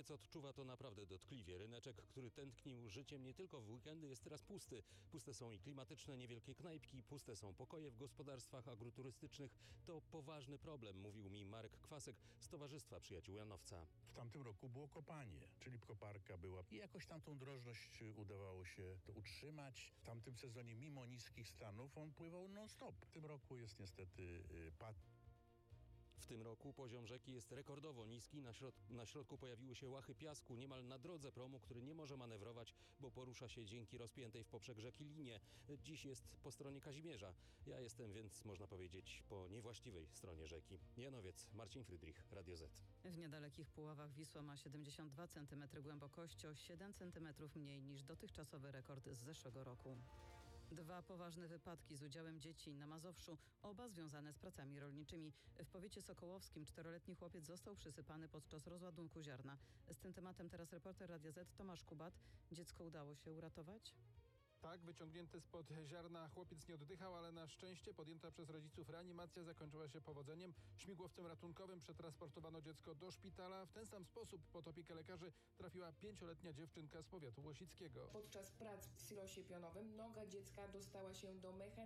Chłopiec odczuwa to naprawdę dotkliwie. Ryneczek, który tętnił życiem nie tylko w weekendy, jest teraz pusty. Puste są i klimatyczne niewielkie knajpki, puste są pokoje w gospodarstwach agroturystycznych. To poważny problem, mówił mi Marek Kwasek z Towarzystwa Przyjaciół Janowca. W tamtym roku było kopanie, czyli koparka była i jakoś tam tą drożność udawało się to utrzymać. W tamtym sezonie mimo niskich stanów on pływał non-stop. W tym roku jest niestety pad. W tym roku poziom rzeki jest rekordowo niski. Na środku pojawiły się łachy piasku niemal na drodze promu, który nie może manewrować, bo porusza się dzięki rozpiętej w poprzek rzeki linie. Dziś jest po stronie Kazimierza. Ja jestem więc, można powiedzieć, po niewłaściwej stronie rzeki. Janowiec, Marcin Frydrich, Radio Z. W niedalekich Puławach Wisła ma 72 cm głębokości, o 7 cm mniej niż dotychczasowy rekord z zeszłego roku. 2 poważne wypadki z udziałem dzieci na Mazowszu, oba związane z pracami rolniczymi. W powiecie sokołowskim 4-letni chłopiec został przysypany podczas rozładunku ziarna. Z tym tematem teraz reporter Radia Z Tomasz Kubat. Dziecko udało się uratować? Tak, wyciągnięty spod ziarna chłopiec nie oddychał, ale na szczęście podjęta przez rodziców reanimacja zakończyła się powodzeniem. Śmigłowcem ratunkowym przetransportowano dziecko do szpitala. W ten sam sposób pod opiekę lekarzy trafiła 5-letnia dziewczynka z powiatu łosickiego. Podczas prac w silosie pionowym noga dziecka dostała się do mechanizmu